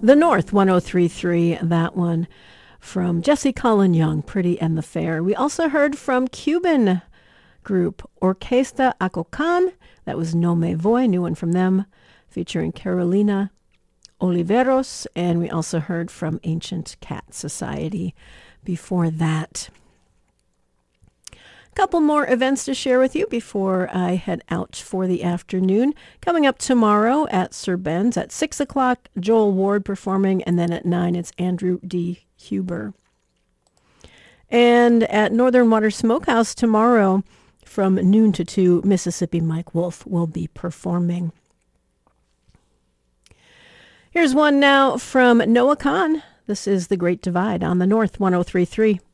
The North 1033, that one from Jesse Colin Young, Pretty and the Fair. We also heard from Cuban group Orquesta Acocan. That was No Me Voy, new one from them, featuring Carolina Oliveros. And we also heard from Ancient Cat Society before that. Couple more events to share with you before I head out for the afternoon. Coming up tomorrow at Sir Ben's at 6 o'clock, Joel Ward performing, and then at 9 it's Andrew D. Huber. And at Northern Water Smokehouse tomorrow from noon to 2, Mississippi Mike Wolf will be performing. Here's one now from Noah Khan. This is The Great Divide on the North 1033.